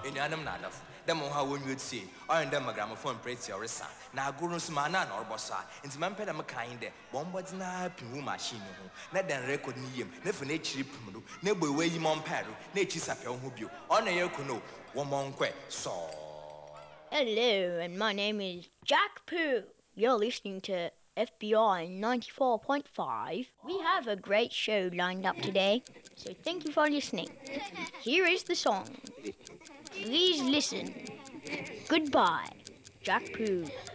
In Yanam Nadaf, the Moha when you'd see, or in them a gramophone praise your son. Now Gurus Mana or Bossa, and Mampeda Makinde, Bombardina, Pimu machine, let them record me, never nature Pimu, never way Montpero, nature's a Pelhubio, on a Yokuno, Womonque, so. Hello, and my name is Jack Pooh. You're listening to FBI 94.5. We have a great show lined up today, so thank you for listening. Here is the song. Please listen. Goodbye, Jack Pooh.